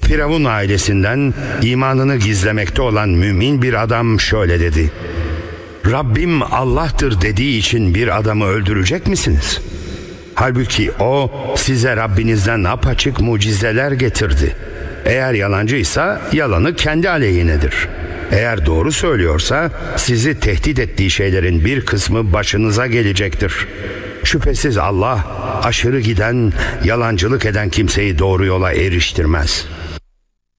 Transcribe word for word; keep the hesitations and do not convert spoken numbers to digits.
Firavun ailesinden imanını gizlemekte olan mümin bir adam şöyle dedi: Rabbim Allah'tır dediği için bir adamı öldürecek misiniz? Halbuki o size Rabbinizden apaçık mucizeler getirdi. Eğer yalancıysa yalanı kendi aleyhinedir. Eğer doğru söylüyorsa sizi tehdit ettiği şeylerin bir kısmı başınıza gelecektir. Şüphesiz Allah aşırı giden, yalancılık eden kimseyi doğru yola eriştirmez.